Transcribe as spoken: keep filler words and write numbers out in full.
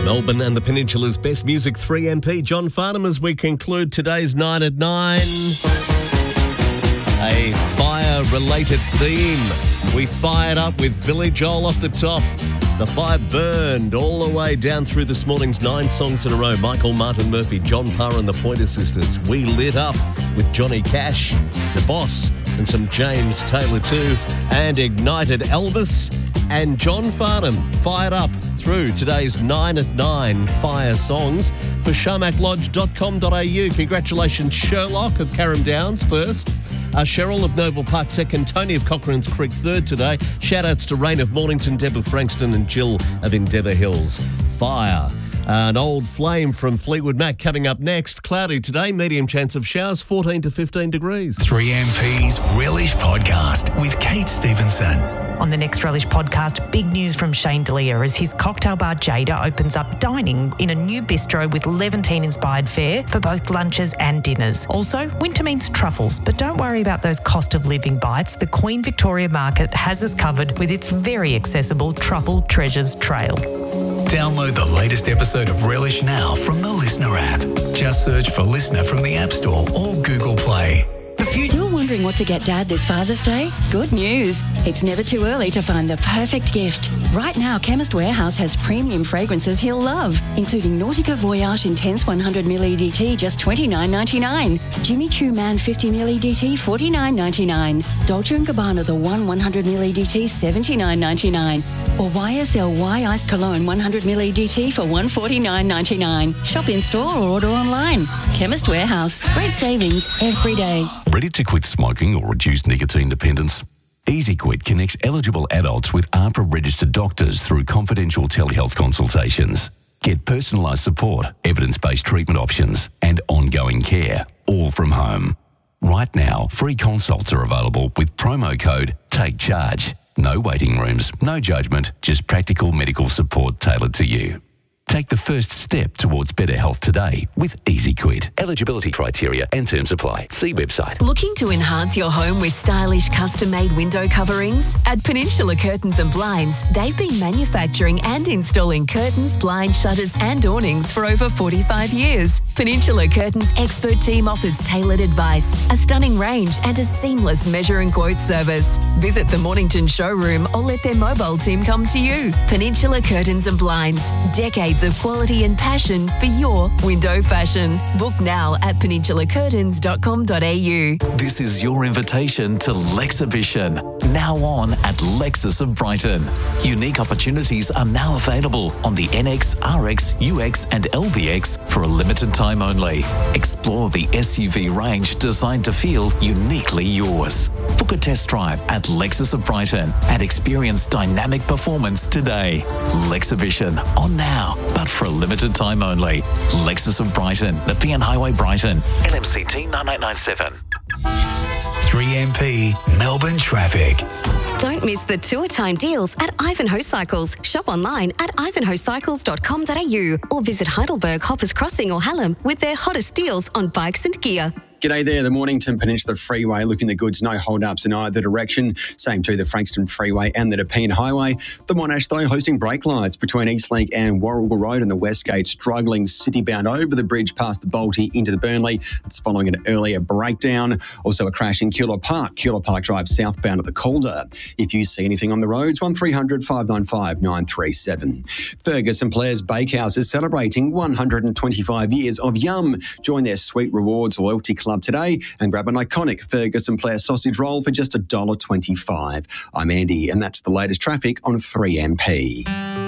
Melbourne and the Peninsula's best music, three M P. John Farnham as we conclude today's nine at nine. A fire-related theme. We fired up with Billy Joel off the top. The fire burned all the way down through this morning's nine songs in a row. Michael Martin Murphy, John Parr and the Pointer Sisters. We lit up with Johnny Cash, The Boss, and some James Taylor too. And ignited Elvis and John Farnham fired up through today's nine at nine fire songs for sharmac lodge dot com dot a u. Congratulations, Sherlock of Carrum Downs first. Uh, Cheryl of Noble Park second, Tony of Cochrane's Creek third today. Shout-outs to Rain of Mornington, Deb of Frankston and Jill of Endeavour Hills. Fire. Uh, an old flame from Fleetwood Mac coming up next. Cloudy today, medium chance of showers, fourteen to fifteen degrees. three M P's Relish Podcast with Kate Stevenson. On the next Relish Podcast, big news from Shane D'Elia as his cocktail bar Jada opens up dining in a new bistro with Levantine-inspired fare for both lunches and dinners. Also, winter means truffles, but don't worry about those cost of living bites. The Queen Victoria Market has us covered with its very accessible Truffle Treasures Trail. Download the latest episode of Relish now from the Listener app. Just search for Listener from the App Store or Google Play. Still wondering what to get Dad this Father's Day? Good news. It's never too early to find the perfect gift. Right now, Chemist Warehouse has premium fragrances he'll love, including Nautica Voyage Intense one hundred milliliter E D T, just twenty-nine ninety-nine. Jimmy Choo Man fifty milliliter E D T, forty-nine ninety-nine. Dolce and Gabbana The One one hundred milliliter E D T, seventy-nine ninety-nine. Or Y S L Y Iced Cologne one hundred milliliter E D T for one forty-nine ninety-nine. Shop in store or order online. Chemist Warehouse. Great savings every day. Ready to quit smoking or reduce nicotine dependence? EasyQuit connects eligible adults with A H P R-registered doctors through confidential telehealth consultations. Get personalised support, evidence-based treatment options and ongoing care, all from home. Right now, free consults are available with promo code TAKECHARGE. No waiting rooms, no judgment, just practical medical support tailored to you. Take the first step towards better health today with EasyQuit. Eligibility criteria and terms apply. See website. Looking to enhance your home with stylish custom-made window coverings? At Peninsula Curtains and Blinds, they've been manufacturing and installing curtains, blinds, shutters and awnings for over forty-five years. Peninsula Curtains' expert team offers tailored advice, a stunning range and a seamless measure and quote service. Visit the Mornington showroom or let their mobile team come to you. Peninsula Curtains and Blinds. Decades of quality and passion for your window fashion. Book now at peninsula curtains dot com dot a u. This is your invitation to Lexhibition, now on at Lexus of Brighton. Unique opportunities are now available on the N X, R X, U X and L B X for a limited time only. Explore the S U V range designed to feel uniquely yours. Book a test drive at Lexus of Brighton and experience dynamic performance today. Lexhibition, on now, but for a limited time only. Lexus of Brighton, the P N Highway Brighton, L M C T nine eight nine seven. three M P Melbourne Traffic. Don't miss the tour time deals at Ivanhoe Cycles. Shop online at ivanhoe cycles dot com dot a u or visit Heidelberg, Hoppers Crossing or Hallam with their hottest deals on bikes and gear. G'day there, the Mornington Peninsula Freeway looking the goods, no hold-ups in either direction. Same to the Frankston Freeway and the Nepean Highway. The Monash, though, hosting brake lights between Eastlink and Warrigal Road and the Westgate, struggling city-bound over the bridge past the Balti into the Burnley. It's following an earlier breakdown. Also a crash in Keilor Park, Keilor Park Drive southbound at the Calder. If you see anything on the roads, one three hundred five nine five nine three seven. Fergus and Blair's Bakehouse is celebrating one hundred twenty-five years of Yum. Join their Sweet Rewards loyalty club today and grab an iconic Fergus and Blair sausage roll for just one dollar twenty-five. I'm Andy and that's the latest traffic on three M P.